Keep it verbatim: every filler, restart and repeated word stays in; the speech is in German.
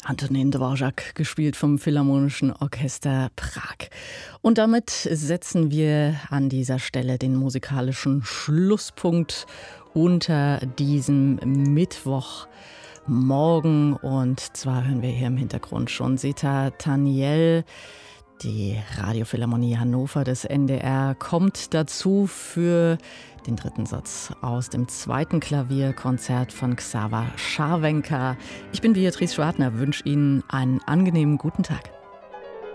Antonin Dvorak, gespielt vom Philharmonischen Orchester Prag. Und damit setzen wir an dieser Stelle den musikalischen Schlusspunkt unter diesem Mittwochmorgen. Und zwar hören wir hier im Hintergrund schon Zeta Taniel. Die Radiophilharmonie Hannover des N D R kommt dazu für den dritten Satz aus dem zweiten Klavierkonzert von Xaver Scharwenka. Ich bin Beatrice Schwartner, wünsche Ihnen einen angenehmen guten Tag.